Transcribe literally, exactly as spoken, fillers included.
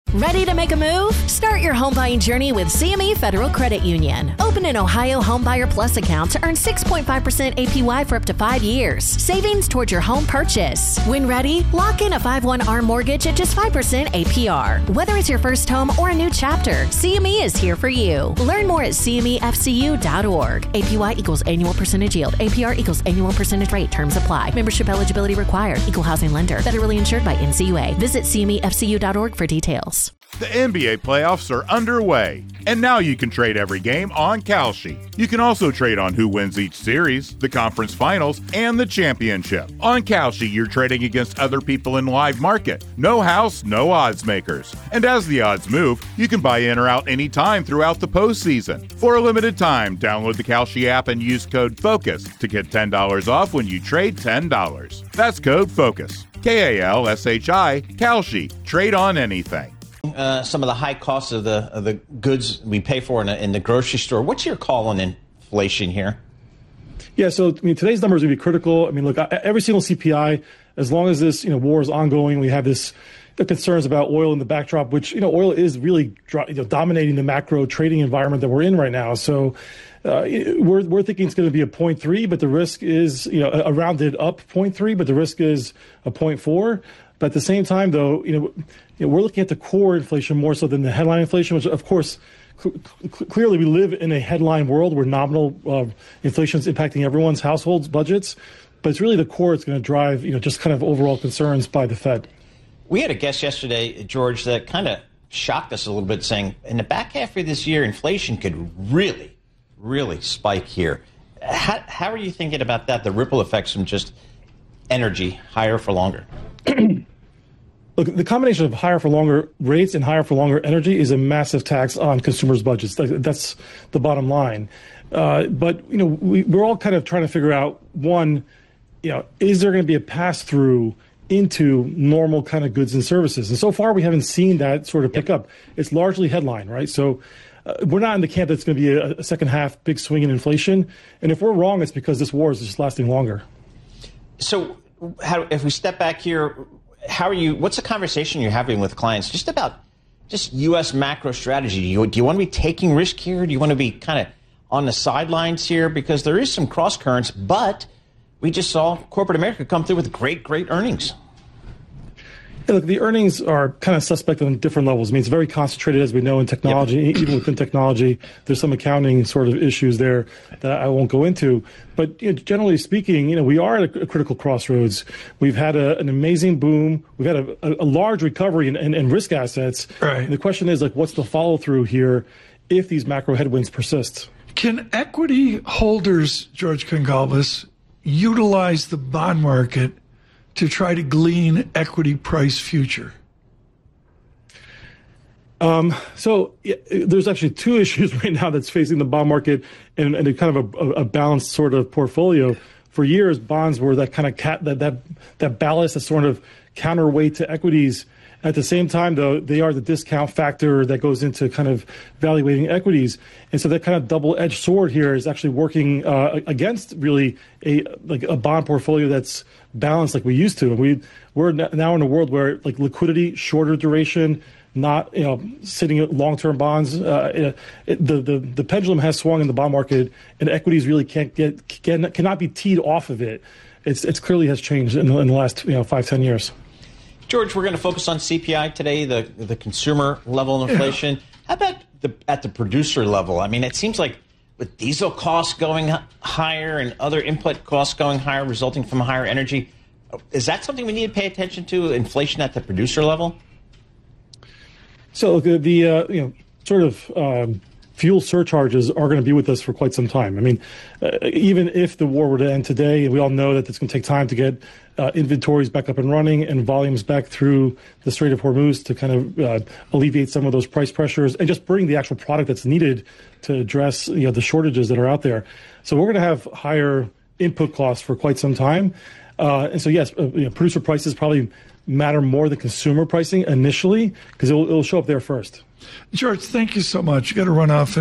Ready to make a move? Start your home buying journey with C M E Federal Credit Union. Open an Ohio Homebuyer Plus account to earn six point five percent A P Y for up to five years. Savings towards your home purchase. When ready, lock in a five one A R M mortgage at just five percent A P R. Whether it's your first home or a new chapter, C M E is here for you. Learn more at C M E F C U dot org. A P Y equals annual percentage yield. A P R equals annual percentage rate. Terms apply. Membership eligibility required. Equal housing lender. Federally insured by N C U A. Visit C M E F C U dot org for details. The N B A playoffs are underway, and now you can trade every game on Kalshi. You can also trade on who wins each series, the conference finals, and the championship. On Kalshi, you're trading against other people in live market. No house, no odds makers. And as the odds move, you can buy in or out anytime throughout the postseason. For a limited time, download the Kalshi app and use code FOCUS to get ten dollars off when you trade ten dollars. That's code FOCUS. K A L S H I, Kalshi. Trade on anything. Uh, some of the high costs of the of the goods we pay for in, a, in the grocery store. What's your call on inflation here? Yeah, so I mean, today's numbers would be critical. I mean, look, every single C P I, as long as this you know war is ongoing, we have this the concerns about oil in the backdrop, which you know oil is really you know, dominating the macro trading environment that we're in right now. So uh, we're we're thinking it's going to be a zero point three, but the risk is you know a rounded up zero point three, but the risk is a zero point four. But at the same time, though, you know, you know, we're looking at the core inflation more so than the headline inflation, which, of course, cl- cl- clearly we live in a headline world where nominal uh, inflation is impacting everyone's households' budgets. But it's really the core that's going to drive, you know, just kind of overall concerns by the Fed. We had a guest yesterday, George, that kind of shocked us a little bit, saying in the back half of this year, inflation could really, really spike here. How, how are you thinking about that, the ripple effects from just energy higher for longer? Look, the combination of higher for longer rates and higher for longer energy is a massive tax on consumers' budgets. That's the bottom line. Uh, but, you know, we, we're all kind of trying to figure out, one, you know, is there going to be a pass-through into normal kind of goods and services? And so far, we haven't seen that sort of pick up. It's largely headline, right? So uh, we're not in the camp that's going to be a, a second half big swing in inflation. And if we're wrong, it's because this war is just lasting longer. So how, if we step back here, how are you? What's the conversation you're having with clients just about just U S macro strategy? Do you, do you want to be taking risk here? Do you want to be kind of on the sidelines here? Because there is some cross currents, but we just saw corporate America come through with great, great earnings. Yeah, look, the earnings are kind of suspect on different levels. I mean, it's very concentrated, as we know, in technology. Yep. Even within technology, there's some accounting sort of issues there that I won't go into. But you know, generally speaking, you know, we are at a, a critical crossroads. We've had a, an amazing boom. We've had a, a, a large recovery in, in, in risk assets. Right. And the question is, like, what's the follow through here if these macro headwinds persist? Can equity holders, George Congalvis, utilize the bond market to try to glean equity price future? Um, so yeah, there's actually two issues right now that's facing the bond market and, and a kind of a, a balanced sort of portfolio. For years, bonds were that kind of cat, that, that, that ballast, that sort of counterweight to equities. At the same time, though, they are the discount factor that goes into kind of valuating equities. And so that kind of double-edged sword here is actually working uh, against really a like a bond portfolio that's balanced like we used to. And we, we're now in a world where like liquidity, shorter duration, not you know sitting at long-term bonds. Uh, it, the, the the pendulum has swung in the bond market, and equities really can't get can, cannot be teed off of it. It's it's clearly has changed in the, in the last you know five ten years. George, we're going to focus on C P I today, the the consumer level of inflation. Yeah. How about the, at the producer level? I mean, it seems like with diesel costs going higher and other input costs going higher, resulting from higher energy, is that something we need to pay attention to? Inflation at the producer level? So the, the uh, you know sort of um, fuel surcharges are going to be with us for quite some time. I mean, uh, even if the war were to end today, we all know that it's going to take time to get uh, inventories back up and running and volumes back through the Strait of Hormuz to kind of uh, alleviate some of those price pressures and just bring the actual product that's needed to address you know the shortages that are out there. So we're going to have higher input costs for quite some time. Uh, and so, yes, uh, you know, producer prices probably matter more than consumer pricing initially because it'll, it'll show up there first. George, thank you so much. You got to run off.